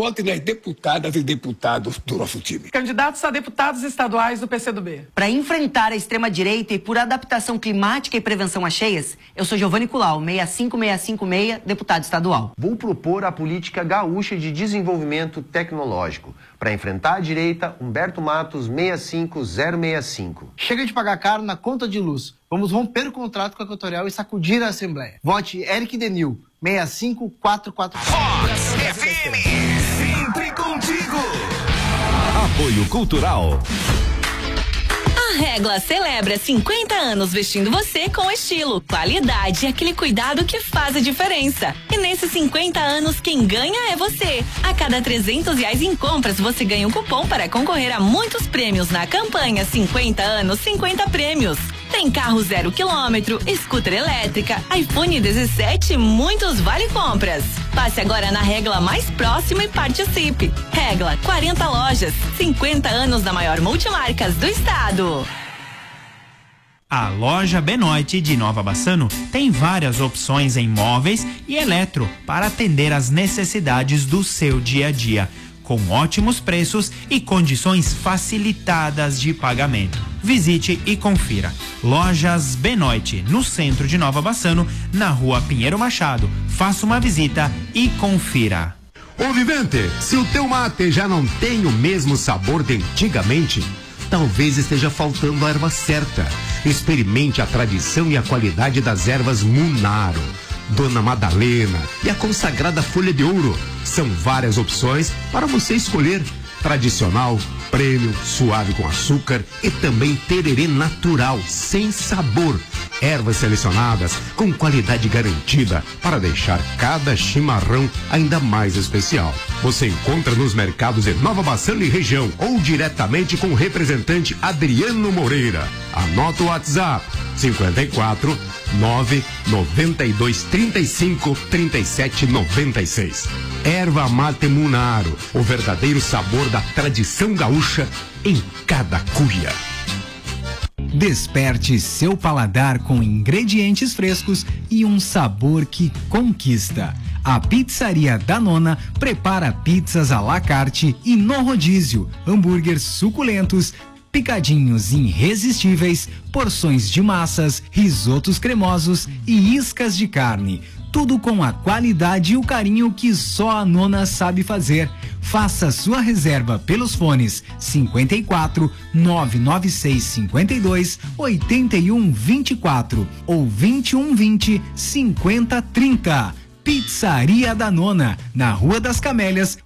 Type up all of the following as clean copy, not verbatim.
vote nas deputadas e deputados do nosso time. Candidatos a deputados estaduais do PCdoB. Para enfrentar a extrema-direita e por adaptação climática e prevenção a cheias, eu sou Giovanni Culau, 65656, deputado estadual. Vou propor a política gaúcha de desenvolvimento tecnológico. Para enfrentar a direita, Humberto Matos, 65065. Chega de pagar caro na conta de luz. Vamos romper o contrato com a Equatorial e sacudir a Assembleia. Vote Eric Denil, 65444. Fox FM, sempre contigo. Apoio Cultural. A Régua celebra 50 anos vestindo você com estilo, qualidade e aquele cuidado que faz a diferença. E nesses 50 anos, quem ganha é você. A cada R$300 em compras, você ganha um cupom para concorrer a muitos prêmios na campanha 50 anos, 50 prêmios. Tem carro 0 km, scooter elétrica, iPhone 17 e muitos vale-compras. Passe agora na Régua mais próxima e participe. Régua, 40 lojas, 50 anos da maior multimarcas do estado. A loja Benoit de Nova Bassano tem várias opções em móveis e eletro para atender às necessidades do seu dia a dia, com ótimos preços e condições facilitadas de pagamento. Visite e confira. Lojas Benoit, no centro de Nova Bassano, na rua Pinheiro Machado. Faça uma visita e confira. Ô Vivente, se o teu mate já não tem o mesmo sabor de antigamente, talvez esteja faltando a erva certa. Experimente a tradição e a qualidade das ervas Munaro, Dona Madalena e a consagrada Folha de Ouro. São várias opções para você escolher. Tradicional, prêmio, suave com açúcar e também tererê natural, sem sabor. Ervas selecionadas com qualidade garantida para deixar cada chimarrão ainda mais especial. Você encontra nos mercados de Nova Bassano e região ou diretamente com o representante Adriano Moreira. Anota o WhatsApp 54 992 35 37 96. Erva Mate Munaro, o verdadeiro sabor da tradição gaúcha em cada cuia. Desperte seu paladar com ingredientes frescos e um sabor que conquista. A Pizzaria da Nona prepara pizzas à la carte e no rodízio, hambúrgueres suculentos, picadinhos irresistíveis, porções de massas, risotos cremosos e iscas de carne. Tudo com a qualidade e o carinho que só a Nona sabe fazer. Faça sua reserva pelos fones 54 996 52 81 24 ou 21 20 50 30. Pizzaria da Nona, na Rua das Camélias,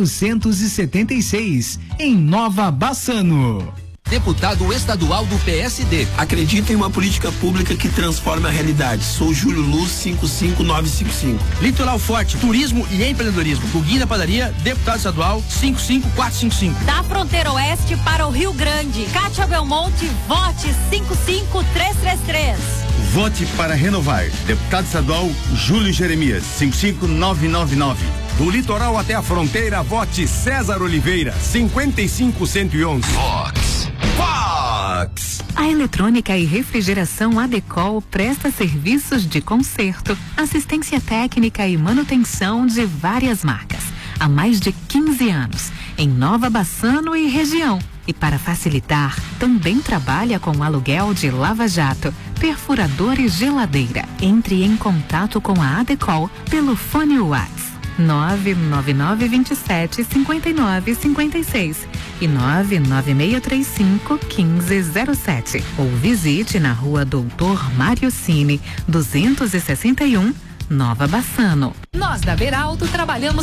476, em Nova Bassano. Deputado estadual do PSD. Acredito em uma política pública que transforma a realidade. Sou Júlio Luz, 55955. Litoral Forte, turismo e empreendedorismo. Guguinho da Padaria, deputado estadual, 55455. Da fronteira oeste para o Rio Grande. Cátia Belmonte, vote 55333. Vote para renovar. Deputado estadual Júlio Jeremias, 55999. Do litoral até a fronteira, vote César Oliveira, 55111. Fox. A eletrônica e refrigeração Adecol presta serviços de conserto, assistência técnica e manutenção de várias marcas há mais de 15 anos, em Nova Bassano e região. E para facilitar, também trabalha com aluguel de lava-jato, perfurador e geladeira. Entre em contato com a Adecol pelo fone WhatsApp 99927-5956 e 99635-1507 ou visite na Rua Doutor Mário Cine 261, Nova Bassano. Nós da Beraldo trabalhamos